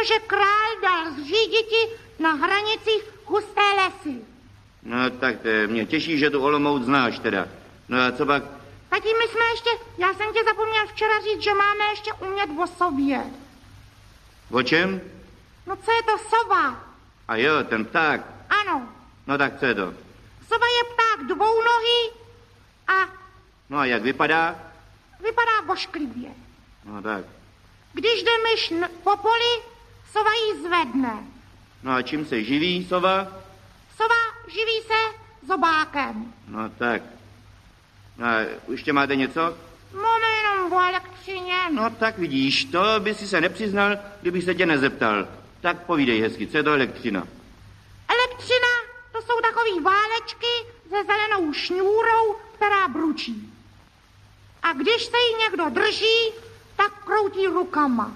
že král dal zříditi na hranicích husté lesy. No tak mě těší, že tu Olomouc znáš teda. No a co pak? Tati, my jsme ještě, já jsem tě zapomněl včera říct, že máme ještě umět o sobě. O čem? No co je to sova? A jo, ten pták. Ano, No tak co je to? sova je pták dvounohý a No a jak vypadá? vypadá vošklivě. No tak. Když jde myš po poli, sova ji zvedne. No a čím se živí sova? Sova živí se zobákem. No tak. No a ještě máte něco? Máme jenom o elektřině. No tak vidíš, to by si se nepřiznal, kdybych se tě nezeptal. Tak povídej hezky, co je to elektřina? Elektřina, to jsou takový válečky se zelenou šňůrou, která bručí. A když se jí někdo drží, tak kroutí rukama.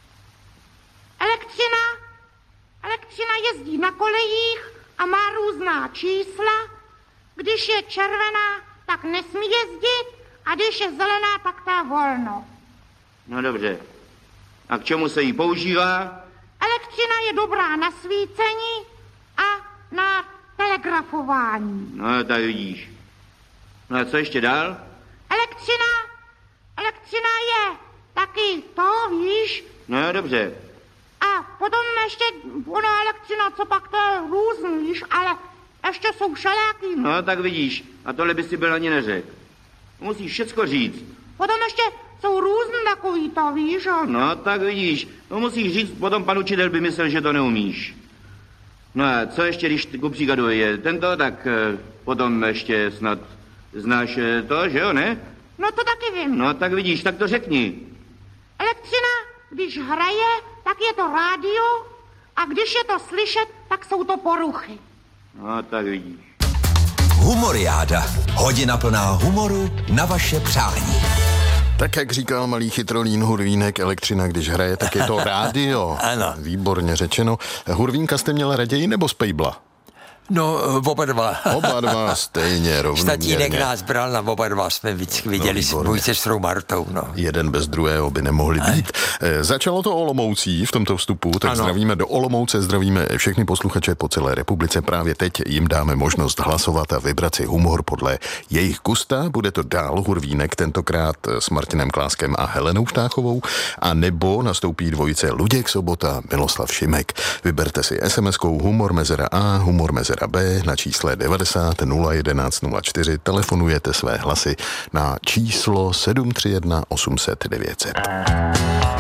Elektřina jezdí na kolejích a má různá čísla. Když je červená, tak nesmí jezdit a když je zelená, tak to je volno. No dobře. A k čemu se jí používá? Elektřina je dobrá na svícení a na telegrafování. No tak vidíš. No a co ještě dál? Elektřina je taky to, víš? No dobře. A potom ještě ona elektřina, co pak to je různý, víš, ale ještě jsou všelijaký. No tak vidíš. A tohle by si byl ani neřekl. Musíš všecko říct. Potom ještě jsou různý takový to, víš, jo? No tak vidíš. No musíš říct, potom pan učitel by myslel, že to neumíš. No a co ještě, když ku příkladu je tento, tak potom ještě snad znáš to, že jo, ne? No to taky vím. No tak vidíš, tak to řekni. Elektřina, když hraje, tak je to rádio a když je to slyšet, tak jsou to poruchy. No tak vidíš. Humoriáda. Hodina plná humoru na vaše přání. Tak jak říkal malý chytrolín Hurvínek, elektřina, když hraje, tak je to rádio. Ano. Výborně řečeno. Hurvínka jste měla raději nebo Spejbla? No, oba dva. Oba dva stejně rovnoměrně. Tatínek nás bral na oba dva, jsme vždycky viděli s mojí sestrou Martou. No. Jeden bez druhého by nemohli být. Začalo to Olomoucí v tomto vstupu, tak ano. Zdravíme do Olomouce, zdravíme všechny posluchače po celé republice. Právě teď jim dáme možnost hlasovat a vybrat si humor podle jejich gusta. Bude to dál Hurvínek, tentokrát s Martinem Kláskem a Helenou Štáchovou, a nebo nastoupí dvojice Luděk Sobota, Miloslav Šimek. Vyberte si SMS-kou humor mezera A, humor mezera B na čísle 90 011 04. Telefonujete své hlasy na číslo 731 800 900.